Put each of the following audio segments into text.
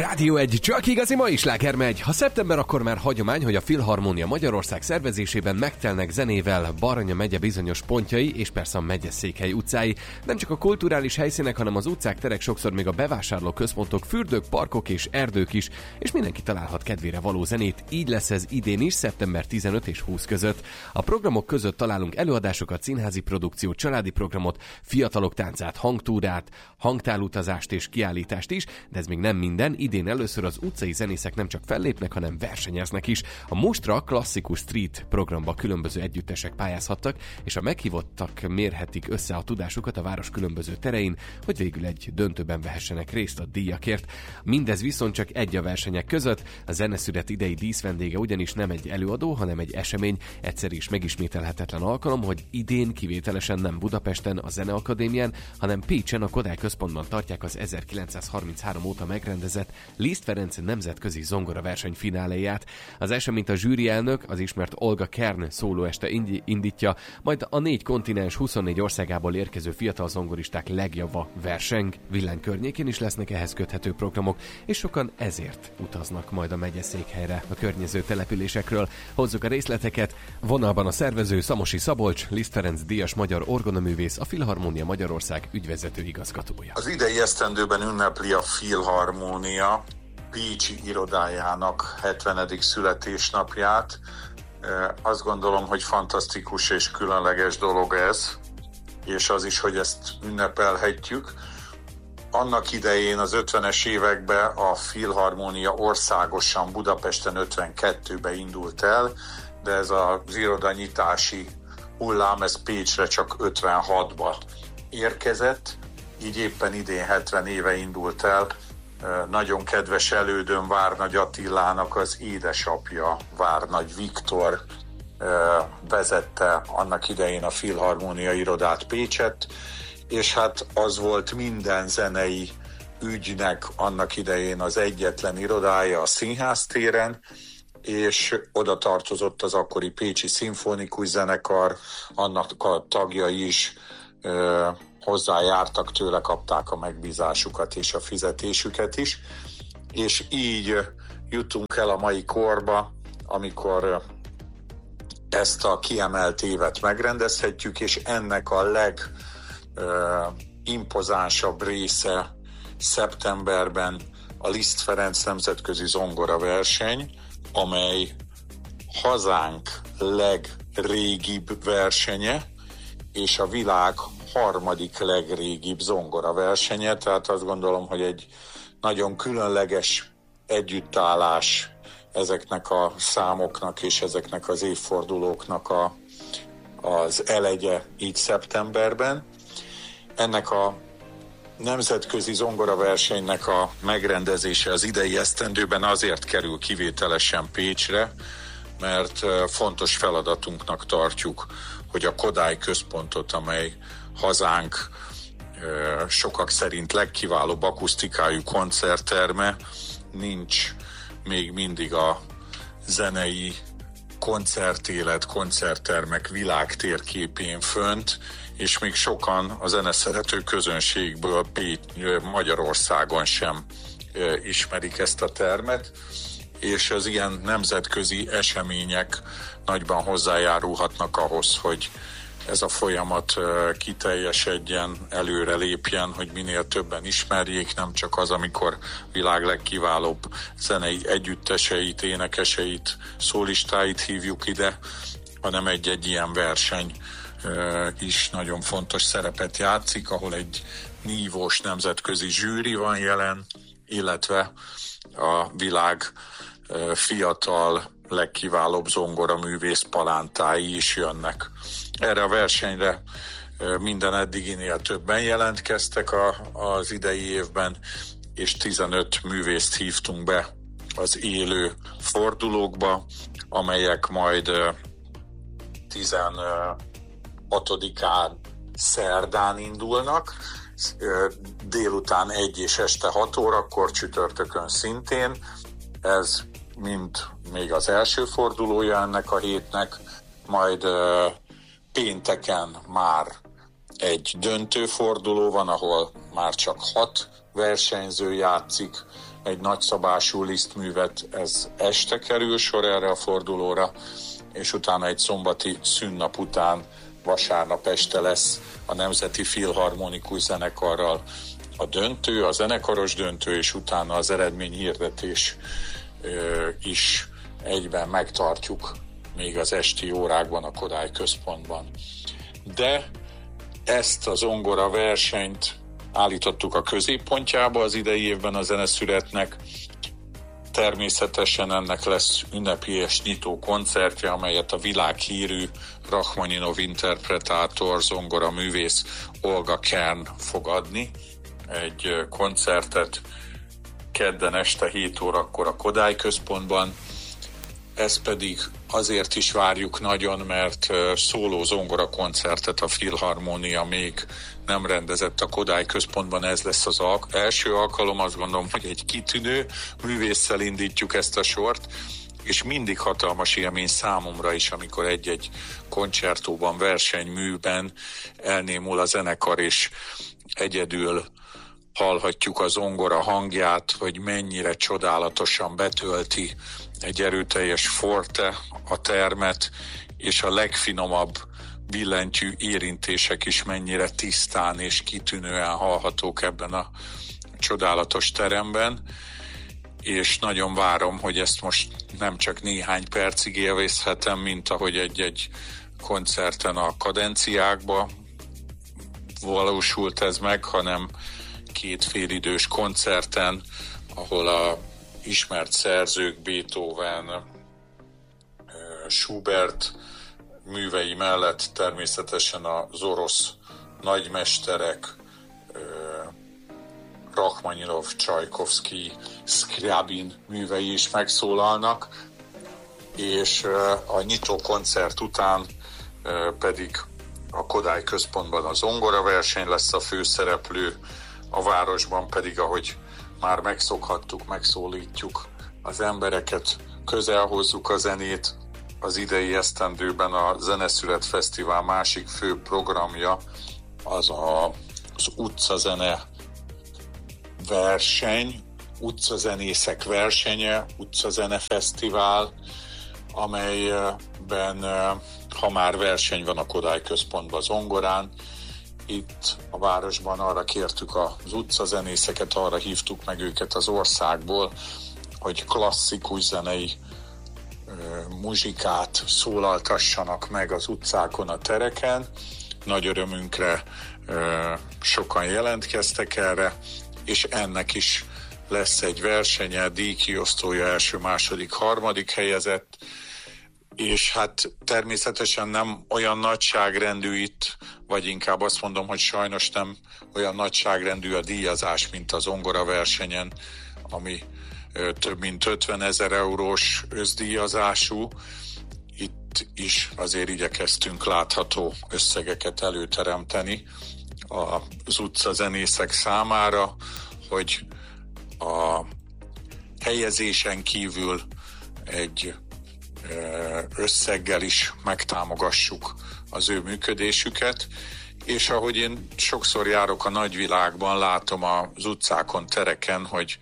Rádió 1, csak igazi mai sláger megy. Ha szeptember, akkor már hagyomány, hogy a Filharmónia Magyarország szervezésében megtelnek zenével Baranya megye bizonyos pontjai, és persze a megyeszékhely utcái. Nem csak a kulturális helyszínek, hanem az utcák, terek, sokszor még a bevásárlóközpontok, fürdők, parkok és erdők is, és mindenki találhat kedvére való zenét. Így lesz ez idén is, szeptember 15 és 20 között. A programok között találunk előadásokat, színházi produkciót, családi programot, fiatalok táncát, hangtúrát, hangtálutazást és kiállítást is, de ez még nem minden. Idén először az utcai zenészek nem csak fellépnek, hanem versenyeznek is. A Mustra klasszikus street programba különböző együttesek pályázhattak, és a meghívottak mérhetik össze a tudásukat a város különböző terein, hogy végül egy döntőben vehessenek részt a díjakért. Mindez viszont csak egy a versenyek között. A zeneszület idei díszvendége ugyanis nem egy előadó, hanem egy esemény, egyszer is megismételhetetlen alkalom, hogy idén kivételesen nem Budapesten, a Zeneakadémián, hanem Pécsen, a Kodály Központban tartják az 1933 óta megrendezett Liszt Ferenc nemzetközi zongoraverseny fináléját. Az eseményt a zsűri elnök, az ismert Olga Kern szólóeste indítja, majd a 4 kontinens 24 országából érkező fiatal zongoristák legjava verseng. Villany környékén is lesznek ehhez köthető programok, és sokan ezért utaznak majd a megyeszékhelyre a környező településekről. Hozzuk a részleteket. Vonalban a szervező Szamosi Szabolcs, Liszt Ferenc díjas magyar orgonaművész, a Filharmónia Magyarország ügyvezető igazgatója. Az idei esztendőben ünnepli a Filharmónia pécsi irodájának 70. születésnapját. Azt gondolom, hogy fantasztikus és különleges dolog ez, és az is, hogy ezt ünnepelhetjük. Annak idején az 50-es években a Filharmónia országosan Budapesten 52-ben indult el, de ez az irodanyitási hullám, ez Pécsre csak 56-ban érkezett, így éppen idén 70 éve indult el. Nagyon kedves elődöm Várnagy Attilának az édesapja, Várnagy Viktor vezette annak idején a Filharmónia irodát Pécset, és hát az volt minden zenei ügynek annak idején az egyetlen irodája a Színház téren, és oda tartozott az akkori Pécsi Szimfonikus Zenekar, annak a tagjai is hozzájártak tőle, kapták a megbízásukat és a fizetésüket is, és így jutunk el a mai korba, amikor ezt a kiemelt évet megrendezhetjük, és ennek a legimpozánsabb része szeptemberben a Liszt Ferenc nemzetközi zongoraverseny, amely hazánk legrégibb versenye, és a világ harmadik legrégibb zongoraversenye, tehát azt gondolom, hogy egy nagyon különleges együttállás ezeknek a számoknak és ezeknek az évfordulóknak az elegye így szeptemberben. Ennek a nemzetközi zongoraversenynek a megrendezése az idei esztendőben azért kerül kivételesen Pécsre, mert fontos feladatunknak tartjuk, hogy a Kodály Központot, amely hazánk sokak szerint legkiválóbb akusztikájú koncertterme, nincs még mindig a zenei koncertélet, koncerttermek világtérképén fönt, és még sokan a zeneszerető közönségből Magyarországon sem ismerik ezt a termet, és az ilyen nemzetközi események nagyban hozzájárulhatnak ahhoz, hogy ez a folyamat kiteljesedjen, előre lépjen, hogy minél többen ismerjék, nem csak az, amikor világ legkiválóbb zenei együtteseit, énekeseit, szólistáit hívjuk ide, hanem egy-egy ilyen verseny is nagyon fontos szerepet játszik, ahol egy nívós nemzetközi zsűri van jelen, illetve a világ fiatal, legkiválóbb zongoraművész palántái is jönnek. Erre a versenyre minden eddiginél többen jelentkeztek az idei évben, és 15 művészt hívtunk be az élő fordulókba, amelyek majd 16-án szerdán indulnak, délután 1 és este 6 órakor, csütörtökön szintén. Ez mind még az első fordulója ennek a hétnek, majd pénteken már egy döntőforduló van, ahol már csak 6 versenyző játszik, egy nagyszabású lisztművet, ez este kerül sor erre a fordulóra, és utána egy szombati szünnap után vasárnap este lesz a Nemzeti Filharmonikus Zenekarral a döntő, a zenekaros döntő, és utána az eredményhirdetés is egyben megtartjuk még az esti órákban a Kodály Központban. De ezt a zongora versenyt állítottuk a középpontjába az idei évben a zeneszületnek. Természetesen ennek lesz ünnepélyes nyitó koncertje, amelyet a világhírű Rachmaninov interpretátor, zongora művész Olga Kern fog adni. Egy koncertet kedden este 7 órakor a Kodály Központban. Ez pedig azért is várjuk nagyon, mert szóló zongora koncertet a Filharmónia még nem rendezett a Kodály Központban, ez lesz az első alkalom, azt gondolom, hogy egy kitűnő művésszel indítjuk ezt a sort, és mindig hatalmas élmény számomra is, amikor egy-egy koncertóban, versenyműben elnémul a zenekar, és egyedül hallhatjuk a zongora hangját, hogy mennyire csodálatosan betölti egy erőteljes forte a termet, és a legfinomabb billentyű érintések is mennyire tisztán és kitűnően hallhatók ebben a csodálatos teremben, és nagyon várom, hogy ezt most nem csak néhány percig élvezhetem, mint ahogy egy-egy koncerten a kadenciákba valósult ez meg, hanem 2 félidős koncerten, ahol a ismert szerzők, Beethoven, Schubert művei mellett természetesen az orosz nagymesterek, Rachmaninov, Csajkovszky, Szkriabin művei is megszólalnak, és a nyitó koncert után pedig a Kodály Központban a zongora verseny lesz a főszereplő, a városban pedig, ahogy már megszokhattuk, megszólítjuk az embereket, közel hozzuk a zenét. Az idei esztendőben a Zeneszület Fesztivál másik fő programja az utcazene verseny, utcazenészek versenye, utcazene fesztivál, amelyben, ha már verseny van a Kodály Központban zongorán, itt a városban arra kértük az utcazenészeket, arra hívtuk meg őket az országból, hogy klasszikus zenei muzsikát szólaltassanak meg az utcákon, a tereken. Nagy örömünkre sokan jelentkeztek erre, és ennek is lesz egy versenye, díjkiosztója első, második, harmadik helyezett, és hát természetesen nem olyan nagyságrendű itt, vagy inkább azt mondom, hogy sajnos nem olyan nagyságrendű a díjazás, mint a zongora versenyen, ami több mint 50 000 eurós összdíjazású. Itt is azért igyekeztünk látható összegeket előteremteni az utcazenészek számára, hogy a helyezésen kívül egy összeggel is megtámogassuk az ő működésüket, és ahogy én sokszor járok a nagyvilágban, látom az utcákon, tereken, hogy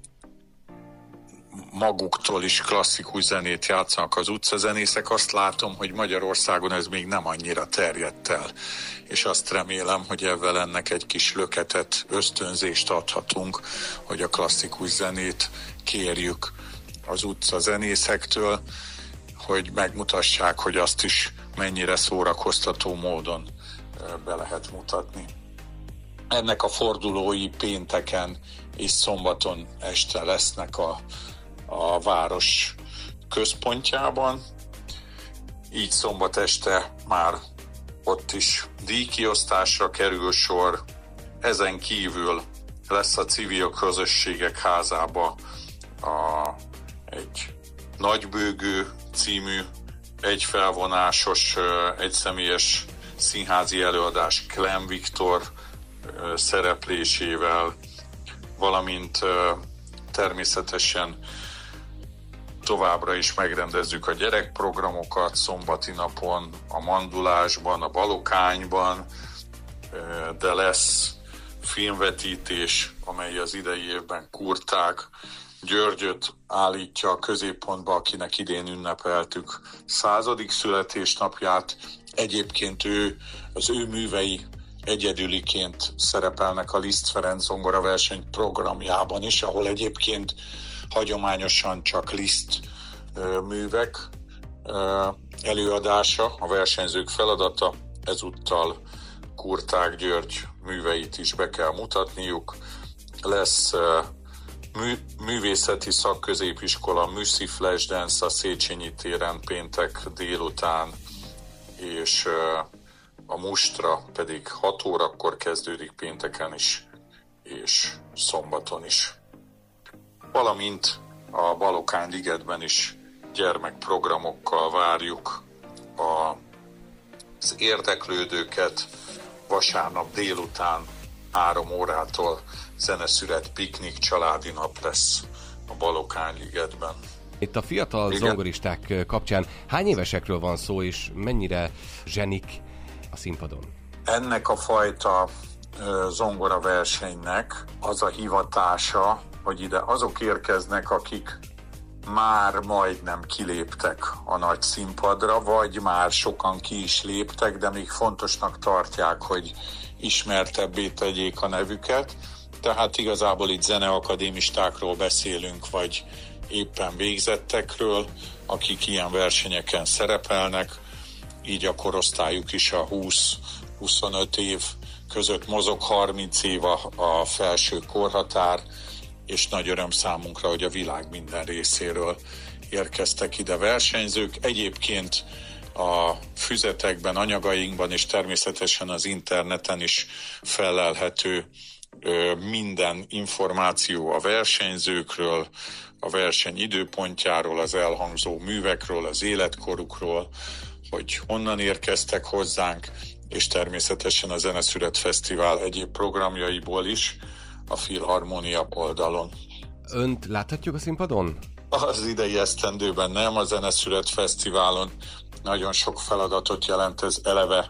maguktól is klasszikus zenét játszanak az utcazenészek, azt látom, hogy Magyarországon ez még nem annyira terjedt el, és azt remélem, hogy ezzel ennek egy kis löketet, ösztönzést adhatunk, hogy a klasszikus zenét kérjük az utcazenészektől, hogy megmutassák, hogy azt is mennyire szórakoztató módon be lehet mutatni. Ennek a fordulói pénteken és szombaton este lesznek a város központjában. Így szombat este már ott is díjkiosztásra kerül sor. Ezen kívül lesz a Civil Közösségek Házába egy Nagybőgő című egyfelvonásos, egyszemélyes színházi előadás Klemm Viktor szereplésével, valamint természetesen továbbra is megrendezzük a gyerekprogramokat szombati napon, a Mandulásban, a Balokányban, de lesz filmvetítés, amely az idei évben Kurtág Györgyöt állítja a középpontba, akinek idén ünnepeltük 100. születésnapját. Egyébként az ő művei egyedüliként szerepelnek a Liszt Ferenc zongora verseny programjában is, ahol egyébként hagyományosan csak Liszt művek előadása, a versenyzők feladata, ezúttal Kurtág György műveit is be kell mutatniuk. Lesz művészeti szakközépiskola Műszi Flashdance a Széchenyi téren péntek délután, és a mustra pedig 6 órakor kezdődik pénteken is, és szombaton is. Valamint a Balokán-ligetben is gyermekprogramokkal várjuk az érdeklődőket. Vasárnap délután 3 órától zeneszület, piknik, családi nap lesz a Balokán-ligetben. Itt a fiatal zongoristák kapcsán hány évesekről van szó, és mennyire zsenik a színpadon? Ennek a fajta zongora versenynek az a hivatása, hogy ide azok érkeznek, akik már majdnem kiléptek a nagy színpadra, vagy már sokan ki is léptek, de még fontosnak tartják, hogy ismertebbé tegyék a nevüket. Tehát igazából itt zeneakadémistákról beszélünk, vagy éppen végzettekről, akik ilyen versenyeken szerepelnek, így a korosztályuk is a 20-25 év között mozog, 30 év a felső korhatár, és nagy öröm számunkra, hogy a világ minden részéről érkeztek ide versenyzők. Egyébként a füzetekben, anyagainkban és természetesen az interneten is fellelhető minden információ a versenyzőkről, a verseny időpontjáról, az elhangzó művekről, az életkorukról, hogy honnan érkeztek hozzánk, és természetesen a Zeneszület Fesztivál egyéb programjaiból is a Filharmónia oldalon. Önt láthatjuk a színpadon? Az idei esztendőben nem, a Zeneszület Fesztiválon nagyon sok feladatot jelent ez eleve.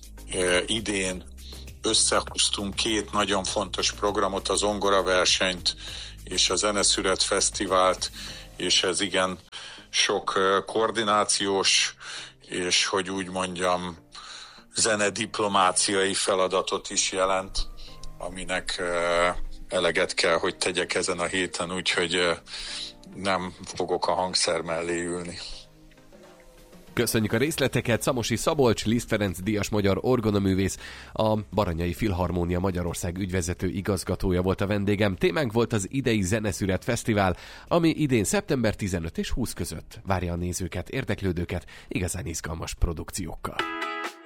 Idén összehoztunk 2 nagyon fontos programot, az zongoraversenyt és a Zeneszület Fesztivált, és ez igen sok koordinációs és, hogy úgy mondjam, zenediplomáciai feladatot is jelent, aminek eleget kell, hogy tegyek ezen a héten, úgyhogy nem fogok a hangszer mellé ülni. Köszönjük a részleteket! Szamosi Szabolcs, Liszt Ferenc díjas magyar orgonaművész, a Baranyai Filharmónia Magyarország ügyvezető igazgatója volt a vendégem. Témánk volt az idei Zeneszület Fesztivál, ami idén szeptember 15 és 20 között várja a nézőket, érdeklődőket igazán izgalmas produkciókkal.